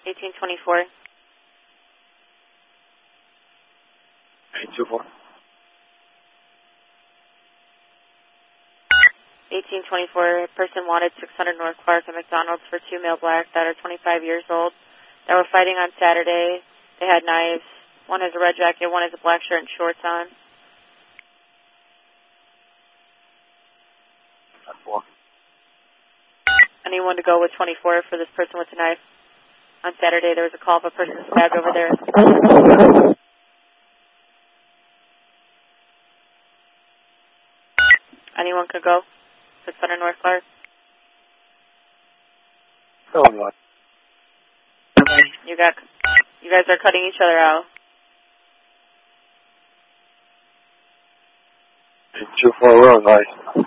1824. 824. 1824, person wanted 600 North Clark and McDonald's for 2 male blacks that are 25 years old that were fighting on Saturday. They had knives. One has a red jacket, one has a black shirt and shorts on. 4. Anyone to go with 24 for this person with the knife? On Saturday there was a call of a person stabbed over there. Anyone could go? 600 North Clark. Oh, You guys are cutting each other out. 824, we're on nice.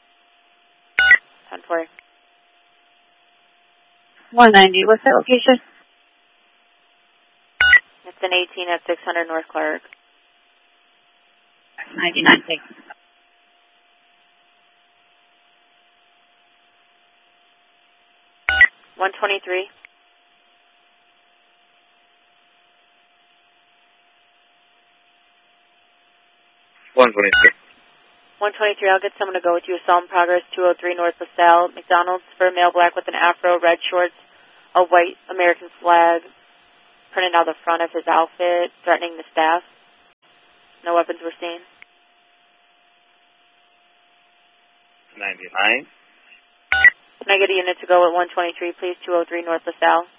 10-4. 190, what's that location? It's an 18 at 600 North Clark. 99, thanks. $123. 123. 123, I'll get someone to go with you. Assault in progress, 203 North LaSalle. McDonald's for a male black with an afro, red shorts, a white American flag printed out the front of his outfit, threatening the staff. No weapons were seen. 99. Can I get a unit to go with 123, please? 203 North LaSalle.